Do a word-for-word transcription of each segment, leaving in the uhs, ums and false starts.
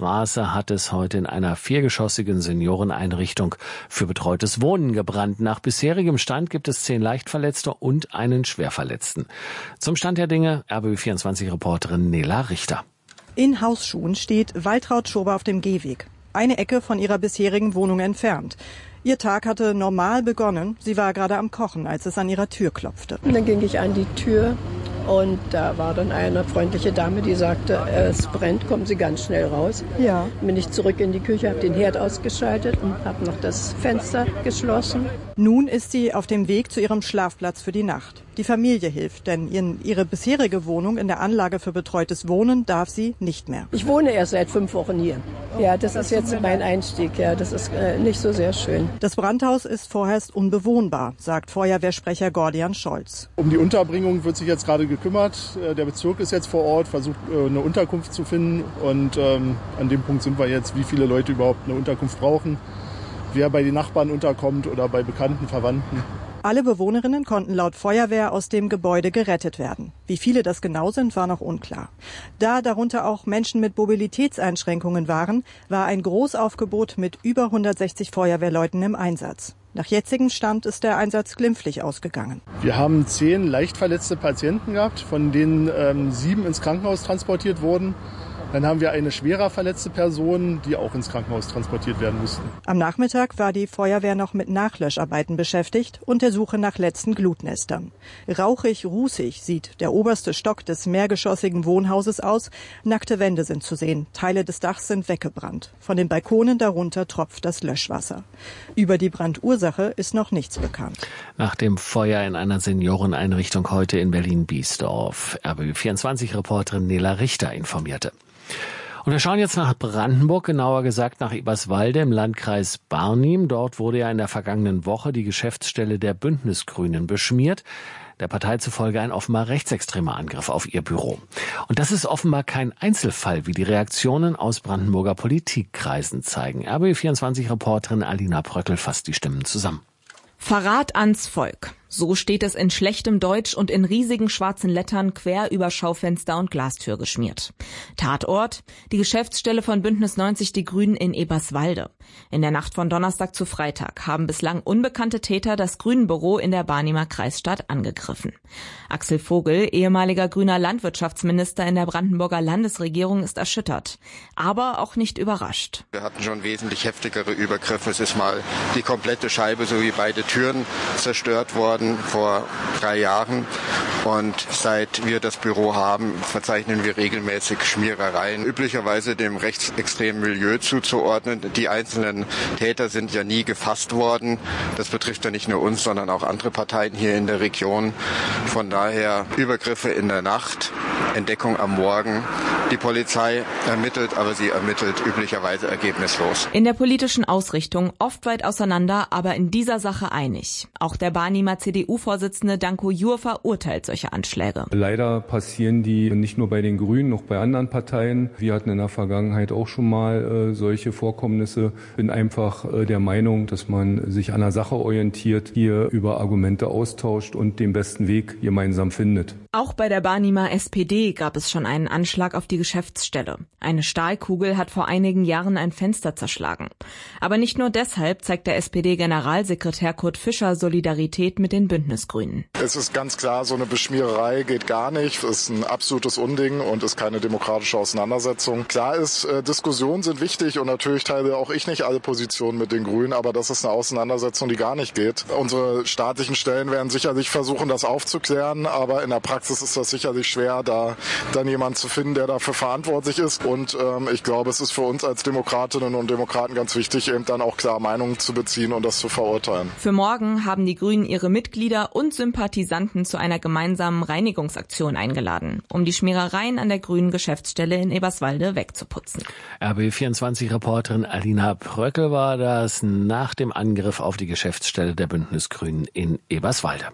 Straße hat es heute in einer viergeschossigen Senioreneinrichtung für betreutes Wohnen gebrannt. Nach bisherigem Stand gibt es zehn Leichtverletzte und einen Schwerverletzten. Zum Stand der Dinge R B B vierundzwanzig-Reporterin Nela Richter. In Hausschuhen steht Waltraud Schober auf dem Gehweg, eine Ecke von ihrer bisherigen Wohnung entfernt. Ihr Tag hatte normal begonnen. Sie war gerade am Kochen, als es an ihrer Tür klopfte. Und dann ging ich an die Tür und da war dann eine freundliche Dame, die sagte, es brennt, kommen Sie ganz schnell raus. Ja. Dann bin ich zurück in die Küche, habe den Herd ausgeschaltet und habe noch das Fenster geschlossen. Nun ist sie auf dem Weg zu ihrem Schlafplatz für die Nacht. Die Familie hilft, denn in ihre bisherige Wohnung in der Anlage für betreutes Wohnen darf sie nicht mehr. Ich wohne erst seit fünf Wochen hier. Ja, das ist jetzt mein Einstieg. Ja, das ist äh, nicht so sehr schön. Das Brandhaus ist vorerst unbewohnbar, sagt Feuerwehrsprecher Gordian Scholz. Um die Unterbringung wird sich jetzt gerade gekümmert. Der Bezirk ist jetzt vor Ort, versucht eine Unterkunft zu finden. Und ähm, an dem Punkt sind wir jetzt, wie viele Leute überhaupt eine Unterkunft brauchen. Wer bei den Nachbarn unterkommt oder bei bekannten Verwandten. Alle Bewohnerinnen konnten laut Feuerwehr aus dem Gebäude gerettet werden. Wie viele das genau sind, war noch unklar. Da darunter auch Menschen mit Mobilitätseinschränkungen waren, war ein Großaufgebot mit über hundertsechzig Feuerwehrleuten im Einsatz. Nach jetzigem Stand ist der Einsatz glimpflich ausgegangen. Wir haben zehn leicht verletzte Patienten gehabt, von denen ähm, sieben ins Krankenhaus transportiert wurden. Dann haben wir eine schwerer verletzte Person, die auch ins Krankenhaus transportiert werden musste. Am Nachmittag war die Feuerwehr noch mit Nachlöscharbeiten beschäftigt und der Suche nach letzten Glutnestern. Rauchig, rußig sieht der oberste Stock des mehrgeschossigen Wohnhauses aus. Nackte Wände sind zu sehen, Teile des Dachs sind weggebrannt. Von den Balkonen darunter tropft das Löschwasser. Über die Brandursache ist noch nichts bekannt. Nach dem Feuer in einer Senioreneinrichtung heute in Berlin-Biesdorf. R B B vierundzwanzig-Reporterin Nela Richter informierte. Und wir schauen jetzt nach Brandenburg, genauer gesagt nach Eberswalde im Landkreis Barnim. Dort wurde ja in der vergangenen Woche die Geschäftsstelle der Bündnisgrünen beschmiert. Der Partei zufolge ein offenbar rechtsextremer Angriff auf ihr Büro. Und das ist offenbar kein Einzelfall, wie die Reaktionen aus Brandenburger Politikkreisen zeigen. R B B vierundzwanzig-Reporterin Alina Pröckel fasst die Stimmen zusammen. Verrat ans Volk. So steht es in schlechtem Deutsch und in riesigen schwarzen Lettern quer über Schaufenster und Glastür geschmiert. Tatort: die Geschäftsstelle von Bündnis neunzig Die Grünen in Eberswalde. In der Nacht von Donnerstag zu Freitag haben bislang unbekannte Täter das Grünenbüro in der Barnimer Kreisstadt angegriffen. Axel Vogel, ehemaliger grüner Landwirtschaftsminister in der Brandenburger Landesregierung, ist erschüttert, aber auch nicht überrascht. Wir hatten schon wesentlich heftigere Übergriffe. Es ist mal die komplette Scheibe sowie beide Türen zerstört worden vor drei Jahren. Und seit wir das Büro haben, verzeichnen wir regelmäßig Schmierereien, üblicherweise dem rechtsextremen Milieu zuzuordnen. Die einzelnen Täter sind ja nie gefasst worden. Das betrifft ja nicht nur uns, sondern auch andere Parteien hier in der Region. Von daher Übergriffe in der Nacht, Entdeckung am Morgen. Die Polizei ermittelt, aber sie ermittelt üblicherweise ergebnislos. In der politischen Ausrichtung oft weit auseinander, aber in dieser Sache einig. Auch der Barnimer C D U-Vorsitzende Danko Jur verurteilt solche Anschläge. Leider passieren die nicht nur bei den Grünen, noch bei anderen Parteien. Wir hatten in der Vergangenheit auch schon mal äh, solche Vorkommnisse. Bin einfach äh, der Meinung, dass man sich an der Sache orientiert, hier über Argumente austauscht und den besten Weg gemeinsam findet. Auch bei der Barnimer S P D gab es schon einen Anschlag auf die Geschäftsstelle. Eine Stahlkugel hat vor einigen Jahren ein Fenster zerschlagen. Aber nicht nur deshalb zeigt der S P D-Generalsekretär Kurt Fischer Solidarität mit den Bündnisgrünen. Es ist ganz klar, so eine Beschmiererei geht gar nicht. Es ist ein absolutes Unding und ist keine demokratische Auseinandersetzung. Klar ist, äh, Diskussionen sind wichtig und natürlich teile auch ich nicht alle Positionen mit den Grünen, aber das ist eine Auseinandersetzung, die gar nicht geht. Unsere staatlichen Stellen werden sicherlich versuchen, das aufzuklären, aber in der Praxis ist das sicherlich schwer, da dann jemand zu finden, der dafür verantwortlich ist. Und ähm, ich glaube, es ist für uns als Demokratinnen und Demokraten ganz wichtig, eben dann auch klar Meinungen zu beziehen und das zu verurteilen. Für morgen haben die Grünen ihre Mitglieder und Sympathisanten zu einer gemeinsamen Reinigungsaktion eingeladen, um die Schmierereien an der grünen Geschäftsstelle in Eberswalde wegzuputzen. R B B vierundzwanzig-Reporterin Alina Pröckel war das nach dem Angriff auf die Geschäftsstelle der Bündnisgrünen in Eberswalde.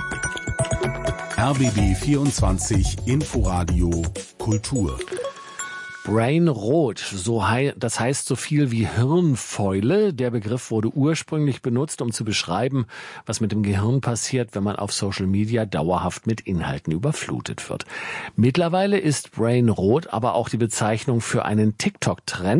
R B B vierundzwanzig Inforadio Kultur. Brain Rot, so hei- das heißt so viel wie Hirnfäule. Der Begriff wurde ursprünglich benutzt, um zu beschreiben, was mit dem Gehirn passiert, wenn man auf Social Media dauerhaft mit Inhalten überflutet wird. Mittlerweile ist Brain Rot aber auch die Bezeichnung für einen TikTok-Trend.